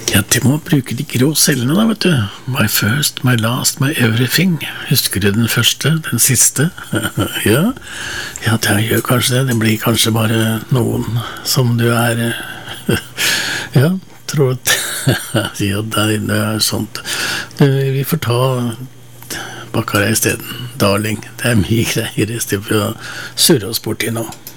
Ja, det må bruke de grå cellene da, vet du. My first, my last, my everything. Husker du den første, den siste? Ja, ja, det gjør kanskje det. Det blir kanskje bare noen som du er... Ja, tror at... Ja, det sånt. Vi får ta Baccarat i stedet, darling. Det mye greier i stedet for å surre oss bort i nå.